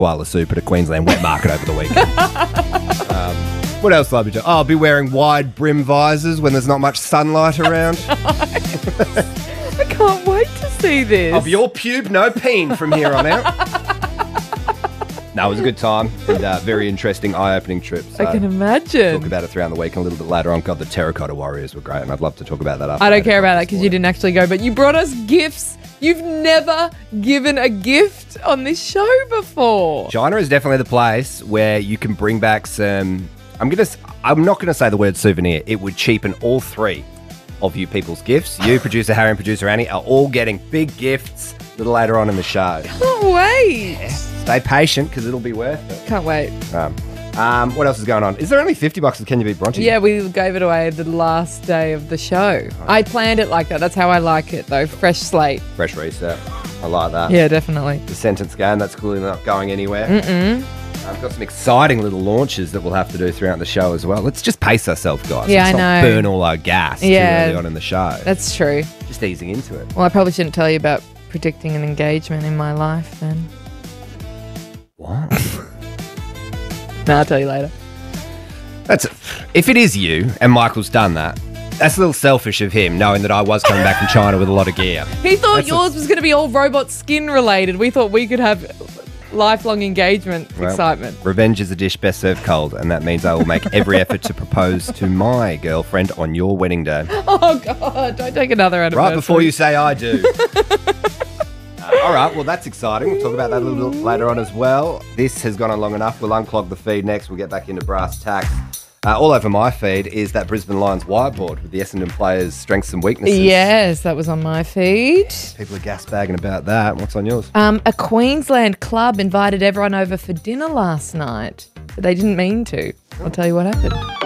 koala soup at a Queensland wet market over the weekend. What else will I be doing? Oh, I'll be wearing wide brim visors when there's not much sunlight around. I can't wait to see this. I'll be all pube, no peen from here on out. No, it was a good time and very interesting, eye-opening trip. So I can imagine. Talk about it throughout the week and a little bit later on. God, the Terracotta Warriors were great, and I'd love to talk about that after. I don't care about that because you didn't actually go, but you brought us gifts. You've never given a gift on this show before. China is definitely the place where you can bring back some... I'm not going to say the word souvenir. It would cheapen all three of you people's gifts. You, producer Harry and producer Annie, are all getting big gifts a little later on in the show. Can't wait. Yeah. Stay patient because it'll be worth it. Can't wait. What else is going on? Is there only $50 of Can You Beat Bronte? Yeah, we gave it away the last day of the show. I planned it like that. That's how I like it, though. Fresh slate. Fresh reset. I like that. Yeah, definitely. The sentence game, that's clearly not going anywhere. I've got some exciting little launches that we'll have to do throughout the show as well. Let's just pace ourselves, guys. Yeah, Let's I not know. burn all our gas too early on in the show. That's true. Just easing into it. Well, I probably shouldn't tell you about predicting an engagement in my life then. What? No, I'll tell you later. If it is you and Michael's done that, that's a little selfish of him, knowing that I was coming back from China with a lot of gear. He thought yours was going to be all robot skin related. We thought we could have lifelong engagement excitement. Revenge is a dish best served cold, and that means I will make every effort to propose to my girlfriend on your wedding day. Oh, God. Don't take another anniversary. Right before you say I do. All right, well, that's exciting. We'll talk about that a little bit later on as well. This has gone on long enough. We'll unclog the feed next. We'll get back into brass tacks. All over my feed is that Brisbane Lions whiteboard with the Essendon players' strengths and weaknesses. Yes, that was on my feed. People are gas-bagging about that. What's on yours? A Queensland club invited everyone over for dinner last night, but they didn't mean to. I'll tell you what happened.